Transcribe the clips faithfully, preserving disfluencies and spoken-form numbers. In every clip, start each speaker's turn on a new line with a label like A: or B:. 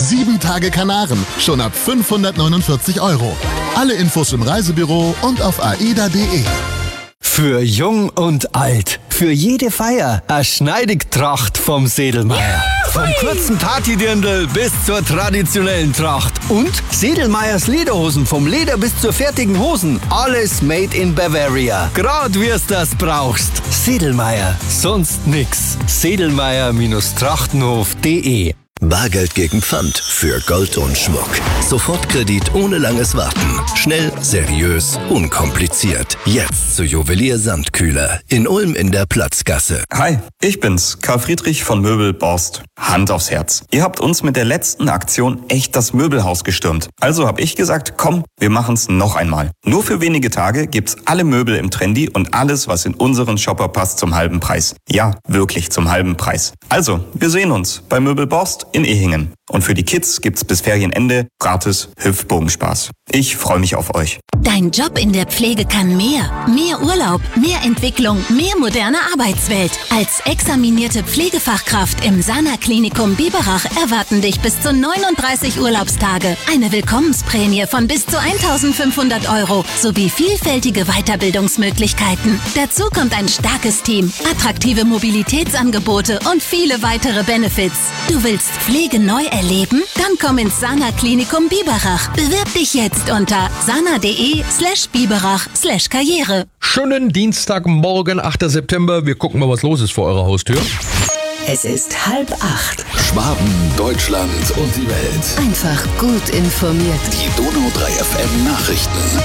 A: Sieben Tage Kanaren, schon ab fünfhundertneunundvierzig Euro. Alle Infos im Reisebüro und auf aida punkt de.
B: Für Jung und Alt, für jede Feier, eine Schneidigtracht vom Sedlmeier. Vom kurzen Partydirndl bis zur traditionellen Tracht. Und Sedlmeiers Lederhosen, vom Leder bis zur fertigen Hosen. Alles made in Bavaria. Grad wir's das brauchst. Sedlmeier, sonst nix. Sedlmeier-Trachtenhof punkt de.
C: Bargeld gegen Pfand für Gold und Schmuck. Sofortkredit ohne langes Warten. Schnell, seriös, unkompliziert. Jetzt zu Juwelier Sandkühler in Ulm in der Platzgasse.
D: Hi, ich bin's, Karl Friedrich von Möbel Borst. Hand aufs Herz. Ihr habt uns mit der letzten Aktion echt das Möbelhaus gestürmt. Also hab ich gesagt, komm, wir machen's noch einmal. Nur für wenige Tage gibt's alle Möbel im Trendy und alles, was in unseren Shopper passt, zum halben Preis. Ja, wirklich zum halben Preis. Also, wir sehen uns bei Möbel Borst in Ehingen. Und für die Kids gibt's bis Ferienende gratis Hüpfbogenspaß. Ich freue mich auf euch.
E: Dein Job in der Pflege kann mehr. Mehr Urlaub, mehr Entwicklung, mehr moderne Arbeitswelt. Als examinierte Pflegefachkraft im Sana-Klinikum Biberach erwarten dich bis zu neununddreißig Urlaubstage, eine Willkommensprämie von bis zu eintausendfünfhundert Euro sowie vielfältige Weiterbildungsmöglichkeiten. Dazu kommt ein starkes Team, attraktive Mobilitätsangebote und viele weitere Benefits. Du willst Pflege neu erleben? Dann komm ins Sana-Klinikum Biberach. Bewirb dich jetzt unter sana.de slash Biberach slash Karriere.
F: Schönen Dienstagmorgen, achter September. Wir gucken mal, was los ist vor eurer Haustür.
G: Es ist halb acht.
H: Schwaben, Deutschland und die Welt.
G: Einfach gut informiert.
H: Die Donau drei F M Nachrichten.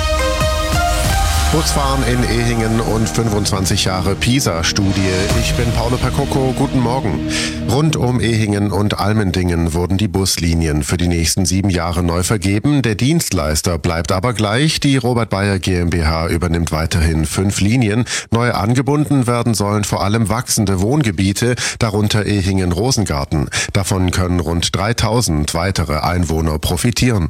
I: Busfahren in Ehingen und fünfundzwanzig Jahre PISA-Studie. Ich bin Paolo Percocco, guten Morgen. Rund um Ehingen und Almendingen wurden die Buslinien für die nächsten sieben Jahre neu vergeben. Der Dienstleister bleibt aber gleich. Die Robert Bayer GmbH übernimmt weiterhin fünf Linien. Neu angebunden werden sollen vor allem wachsende Wohngebiete, darunter Ehingen-Rosengarten. Davon können rund dreitausend weitere Einwohner profitieren.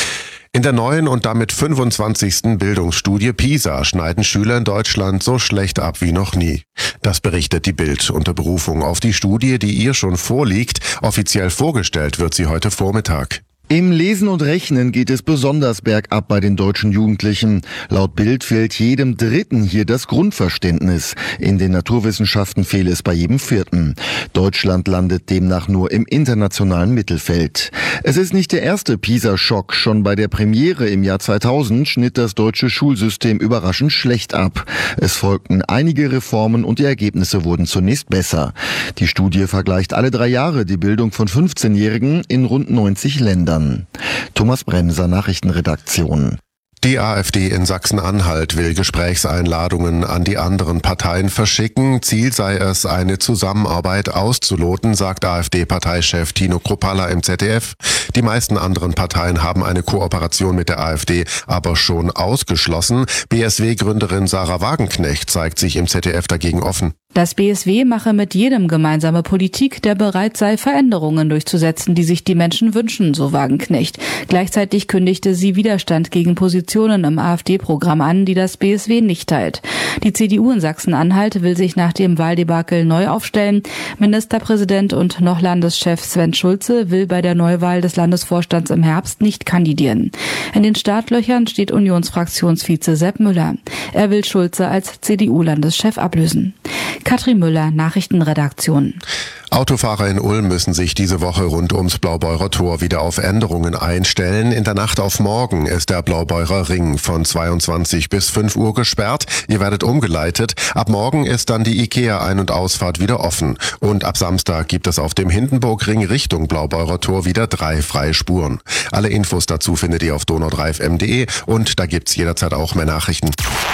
I: In der neuen und damit fünfundzwanzigsten Bildungsstudie PISA schneiden Schüler in Deutschland so schlecht ab wie noch nie. Das berichtet die Bild unter Berufung auf die Studie, die ihr schon vorliegt. Offiziell vorgestellt wird sie heute Vormittag.
J: Im Lesen und Rechnen geht es besonders bergab bei den deutschen Jugendlichen. Laut Bild fehlt jedem Dritten hier das Grundverständnis. In den Naturwissenschaften fehle es bei jedem Vierten. Deutschland landet demnach nur im internationalen Mittelfeld. Es ist nicht der erste PISA-Schock. Schon bei der Premiere im Jahr zweitausend schnitt das deutsche Schulsystem überraschend schlecht ab. Es folgten einige Reformen und die Ergebnisse wurden zunächst besser. Die Studie vergleicht alle drei Jahre die Bildung von fünfzehnjährigen in rund neunzig Ländern. Thomas Bremser, Nachrichtenredaktion.
I: Die AfD in Sachsen-Anhalt will Gesprächseinladungen an die anderen Parteien verschicken. Ziel sei es, eine Zusammenarbeit auszuloten, sagt AfD-Parteichef Tino Kruppalla im Z D F. Die meisten anderen Parteien haben eine Kooperation mit der AfD aber schon ausgeschlossen. B S W-Gründerin Sarah Wagenknecht zeigt sich im Z D F dagegen offen.
K: Das B S W mache mit jedem gemeinsame Politik, der bereit sei, Veränderungen durchzusetzen, die sich die Menschen wünschen, so Wagenknecht. Gleichzeitig kündigte sie Widerstand gegen Positionen im AfD-Programm an, die das B S W nicht teilt. Die C D U in Sachsen-Anhalt will sich nach dem Wahldebakel neu aufstellen. Ministerpräsident und noch Landeschef Sven Schulze will bei der Neuwahl des Landesvorstands im Herbst nicht kandidieren. In den Startlöchern steht Unionsfraktionsvize Sepp Müller. Er will Schulze als C D U-Landeschef ablösen. Katrin Müller, Nachrichtenredaktion.
I: Autofahrer in Ulm müssen sich diese Woche rund ums Blaubeurer Tor wieder auf Änderungen einstellen. In der Nacht auf morgen ist der Blaubeurer Ring von zweiundzwanzig bis fünf Uhr gesperrt. Ihr werdet umgeleitet. Ab morgen ist dann die Ikea-Ein- und Ausfahrt wieder offen. Und ab Samstag gibt es auf dem Hindenburgring Richtung Blaubeurer Tor wieder drei freie Spuren. Alle Infos dazu findet ihr auf donau drei f m punkt de und da gibt's jederzeit auch mehr Nachrichten.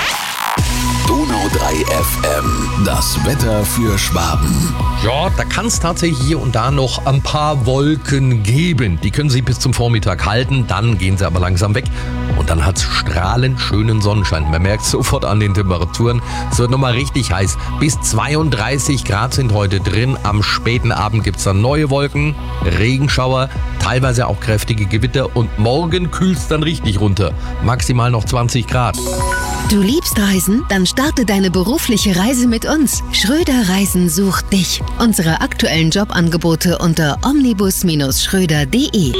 H: Donau drei F M, das Wetter für Schwaben.
F: Ja, da kann es tatsächlich hier und da noch ein paar Wolken geben. Die können sich bis zum Vormittag halten, dann gehen sie aber langsam weg. Und dann hat es strahlend schönen Sonnenschein. Man merkt sofort an den Temperaturen. Es wird nochmal richtig heiß. Bis zweiunddreißig Grad sind heute drin. Am späten Abend gibt es dann neue Wolken, Regenschauer, teilweise auch kräftige Gewitter. Und morgen kühlt es dann richtig runter. Maximal noch zwanzig Grad.
E: Du liebst Reisen? Dann starte deine berufliche Reise mit uns. Schröder Reisen sucht dich. Unsere aktuellen Jobangebote unter omnibus Bindestrich schröder punkt de.